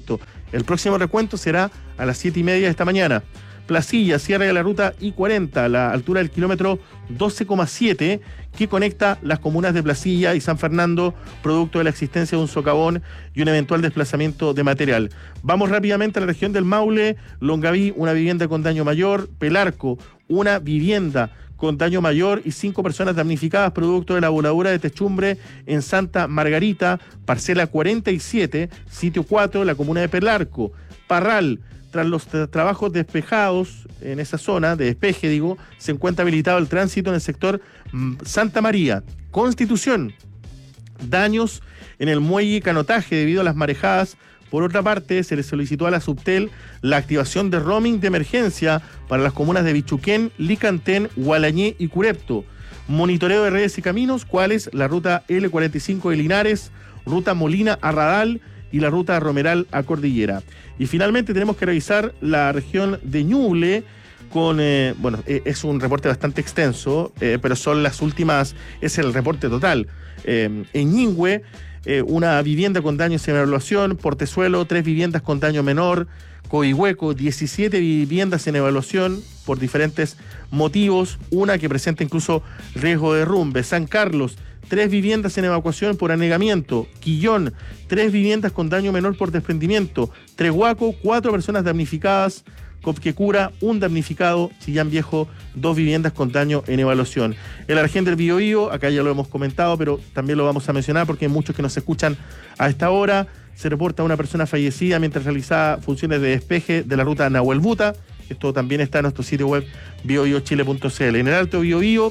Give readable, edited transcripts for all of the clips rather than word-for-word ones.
recuento. El próximo recuento será a las 7:30 de esta mañana. Placilla, cierre de la ruta I-40 a la altura del kilómetro 12,7 que conecta las comunas de Placilla y San Fernando, producto de la existencia de un socavón y un eventual desplazamiento de material. Vamos rápidamente a la región del Maule. Longaví, una vivienda con daño mayor. Pelarco, una vivienda con daño mayor y 5 personas damnificadas producto de la voladura de techumbre en Santa Margarita, parcela 47, sitio 4, la comuna de Pelarco. Parral, tras los trabajos despejados en esa zona, de despeje digo, se encuentra habilitado el tránsito en el sector Santa María. Constitución, daños en el muelle y canotaje debido a las marejadas. Por otra parte, se le solicitó a la Subtel la activación de roaming de emergencia para las comunas de Bichuquén, Licantén, Gualañé y Curepto. Monitoreo de redes y caminos, cuáles la ruta L45 de Linares, ruta Molina a Radal y la ruta Romeral a Cordillera. Y finalmente tenemos que revisar la región de Ñuble con, es un reporte bastante extenso, pero son las últimas, es el reporte total. En Ñingüe, una vivienda con daños en evaluación. Portezuelo, 3 viviendas con daño menor. Coihueco, 17 viviendas en evaluación por diferentes motivos, una que presenta incluso riesgo de derrumbe. San Carlos, 3 viviendas en evacuación por anegamiento. Quillón, 3 viviendas con daño menor por desprendimiento. Trehuaco, 4 personas damnificadas. Copquecura, 1 damnificado. Chillán Viejo, 2 viviendas con daño en evaluación. En la región del Biobío, acá ya lo hemos comentado, pero también lo vamos a mencionar porque hay muchos que nos escuchan a esta hora. Se reporta una persona fallecida mientras realizaba funciones de despeje de la ruta Nahuelbuta. Esto también está en nuestro sitio web biobiochile.cl. En el Alto Biobío,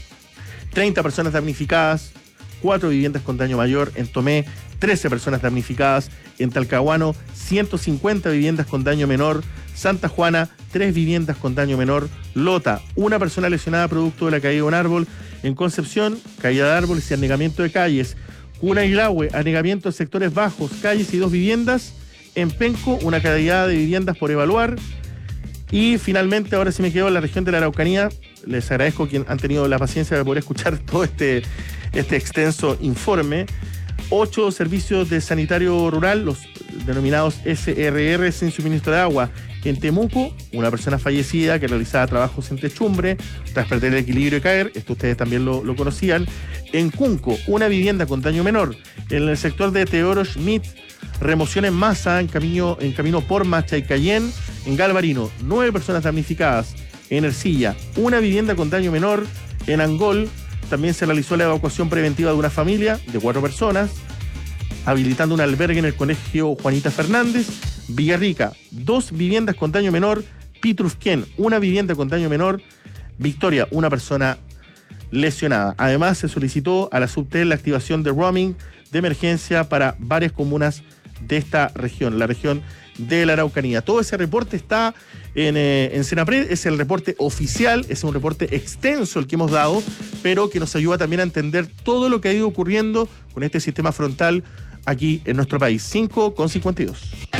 30 personas damnificadas, 4 viviendas con daño mayor. En Tomé, 13 personas damnificadas. En Talcahuano, 150 viviendas con daño menor. Santa Juana, 3 viviendas con daño menor. Lota, 1 persona lesionada producto de la caída de un árbol. En Concepción, caída de árboles y anegamiento de calles. Cunailahue, anegamiento de sectores bajos, calles y 2 viviendas. En Penco, una cantidad de viviendas por evaluar. Y finalmente, ahora sí me quedo en la región de la Araucanía. Les agradezco quien han tenido la paciencia de poder escuchar todo este extenso informe. 8 servicios de sanitario rural, los denominados SRR, sin suministro de agua. En Temuco, una persona fallecida que realizaba trabajos en techumbre tras perder el equilibrio y caer. Esto ustedes también lo conocían. En Cunco, una vivienda con daño menor. En el sector de Teodoro Schmidt, remoción en masa en camino por Machaycayén. En Galvarino, 9 personas damnificadas. En Ercilla, una vivienda con daño menor. En Angol, también se realizó la evacuación preventiva de una familia de 4 personas, habilitando un albergue en el colegio Juanita Fernández. Villarrica, 2 viviendas con daño menor. Pitrufquén, una vivienda con daño menor. Victoria, una persona lesionada. Además, se solicitó a la Subtel la activación de roaming de emergencia para varias comunas de esta región, la región de la Araucanía. Todo ese reporte está en Senapred, es el reporte oficial, es un reporte extenso el que hemos dado, pero que nos ayuda también a entender todo lo que ha ido ocurriendo con este sistema frontal aquí en nuestro país. 5:52.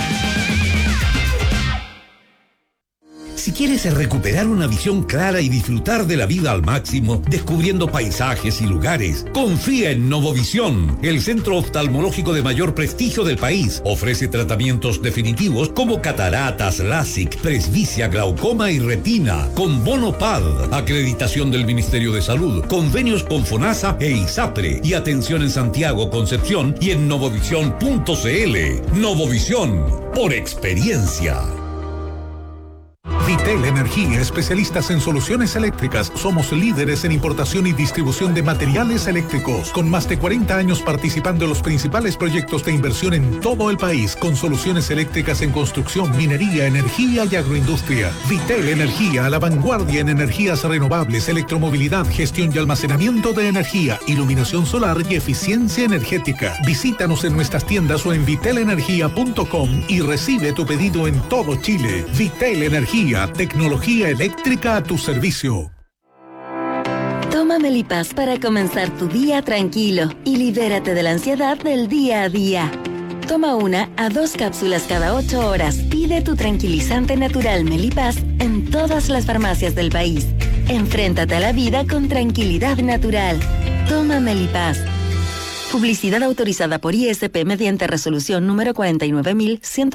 Si quieres recuperar una visión clara y disfrutar de la vida al máximo, descubriendo paisajes y lugares, confía en Novovisión, el centro oftalmológico de mayor prestigio del país. Ofrece tratamientos definitivos como cataratas, LASIK, presbicia, glaucoma y retina, con bono PAD, acreditación del Ministerio de Salud, convenios con FONASA e ISAPRE, y atención en Santiago, Concepción y en novovisión.cl. Novovisión, por experiencia. Vitel Energía, especialistas en soluciones eléctricas. Somos líderes en importación y distribución de materiales eléctricos, con más de 40 años participando en los principales proyectos de inversión en todo el país, con soluciones eléctricas en construcción, minería, energía y agroindustria. Vitel Energía, a la vanguardia en energías renovables, electromovilidad, gestión y almacenamiento de energía, iluminación solar y eficiencia energética. Visítanos en nuestras tiendas o en vitelenergia.com y recibe tu pedido en todo Chile. Vitel Energía, tecnología eléctrica a tu servicio. Toma Melipaz para comenzar tu día tranquilo y libérate de la ansiedad del día a día. Toma 1 a 2 cápsulas cada 8 horas. Pide tu tranquilizante natural Melipaz en todas las farmacias del país. Enfréntate a la vida con tranquilidad natural. Toma Melipaz. Publicidad autorizada por ISP mediante resolución número 49100